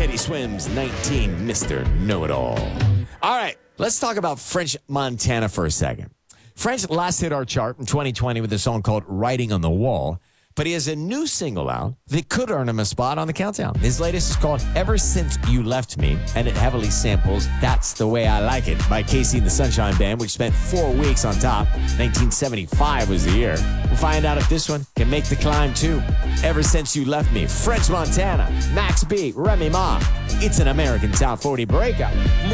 Teddy Swims, 19, Mr. Know-It-All. All right, let's talk about French Montana for a second. French last hit our chart in 2020 with a song called Writing on the Wall, but he has a new single out that could earn him a spot on the countdown. His latest is called Ever Since You Left Me, and it heavily samples That's the Way I Like It by Casey and the Sunshine Band, which spent 4 weeks on top. 1975 was the year. We'll find out if this one can make the climb too. Ever Since You Left Me, French Montana, Max B, Remy Ma. It's an American Top 40 breakup.